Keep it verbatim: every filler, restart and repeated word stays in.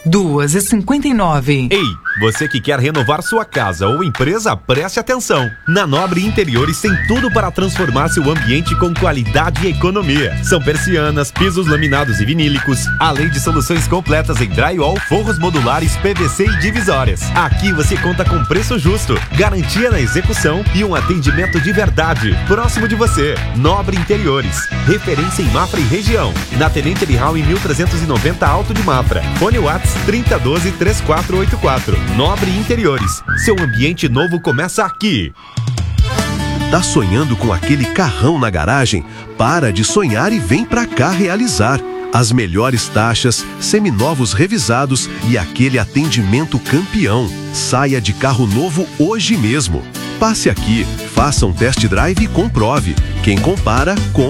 duas e cinquenta e nove. Ei, você que quer renovar sua casa ou empresa, preste atenção. Na Nobre Interiores tem tudo para transformar seu ambiente com qualidade e economia. São persianas, pisos laminados e vinílicos, além de soluções completas em drywall, forros modulares, P V C e divisórias. Aqui você conta com preço justo, garantia na execução e um atendimento de verdade, próximo de você. Nobre Interiores, referência em Mafra e região. Na Tenente Elihau em mil trezentos e noventa, Alto de Mafra. Fone Whats trinta doze, três quatro oito quatro. Nobre Interiores, seu ambiente novo começa aqui. Tá sonhando com aquele carrão na garagem? Para de sonhar e vem pra cá realizar. As melhores taxas, seminovos revisados e aquele atendimento campeão. Saia de carro novo hoje mesmo. Passe aqui, faça um test drive e comprove. Quem compara, compra.